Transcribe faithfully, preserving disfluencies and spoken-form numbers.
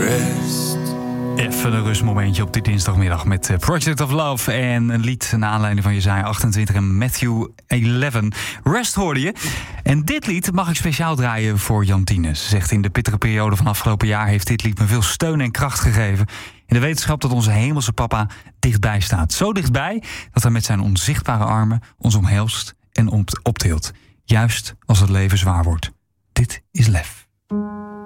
rest. Even een rustmomentje op dit dinsdagmiddag met Project of Love en een lied naar aanleiding van Jesaja achtentwintig en Matthew elf. Rest hoorde je. En dit lied mag ik speciaal draaien voor Jantine. Ze zegt: in de pittige periode van afgelopen jaar heeft dit lied me veel steun en kracht gegeven. In de wetenschap dat onze hemelse papa dichtbij staat. Zo dichtbij dat hij met zijn onzichtbare armen ons omhelst en optilt. Juist als het leven zwaar wordt. Dit is Lef.